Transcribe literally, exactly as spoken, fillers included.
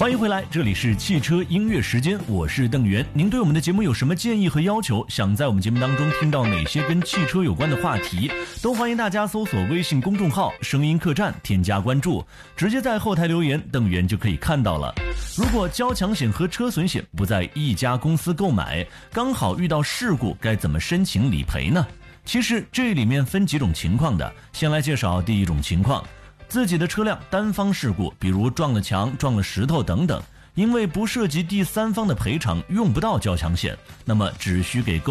欢迎回来，这里是汽车音乐时间，我是邓源。您对我们的节目有什么建议和要求？想在我们节目当中听到哪些跟汽车有关的话题，都欢迎大家搜索微信公众号声音客栈，添加关注，直接在后台留言，邓源就可以看到了。如果交强险和车损险不在一家公司购买，刚好遇到事故，该怎么申请理赔呢？其实这里面分几种情况的，先来介绍第一种情况。自己的车辆单方事故，比如撞了墙、撞了石头等等，因为不涉及第三方的赔偿，用不到交强险，那么只需给购